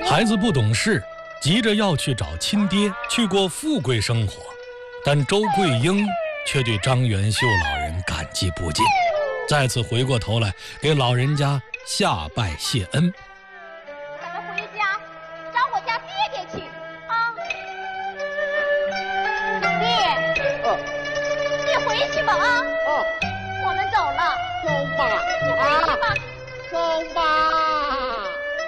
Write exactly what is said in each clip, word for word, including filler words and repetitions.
孩子不懂事，急着要去找亲爹，去过富贵生活，但周桂英却对张元秀老人感激不尽，再次回过头来给老人家下拜谢恩。 咱们回家找我家爹爹去啊！爹， 哦， 你回去吧啊！ 哦， 我们走了。 走吧， 你回去吧。 走吧。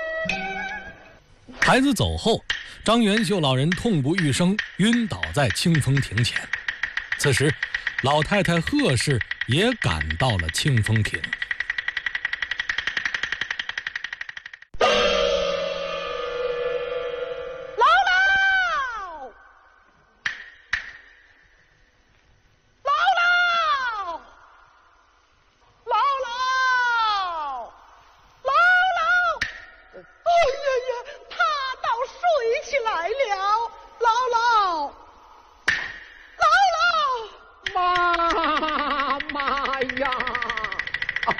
孩子走后，张元秀老人痛不欲生，晕倒在清风亭前。此时，老太太贺氏也赶到了清风亭。 姥姥，姥姥，姥姥，姥姥！哎呀呀，他倒睡起来了，姥姥。妈妈呀！啊、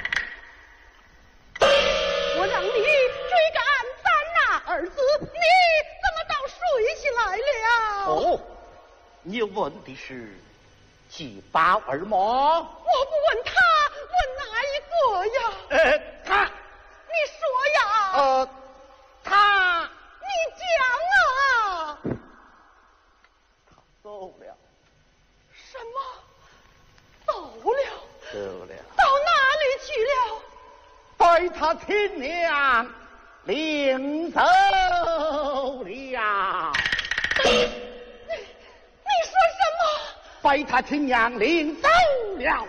我让你追赶咱那儿子，你怎么倒睡起来了？ 哦，你问的是几把儿吗？ 我不问他，问哪一个呀？ 呃，他。 你说呀？ 呃，他。 你讲啊！ 他走了。 什么？走了？ 走了。 到哪里去了？ 被他亲娘领走了。 你你说什么？ 被他亲娘领走了。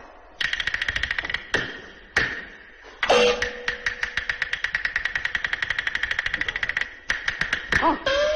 啊！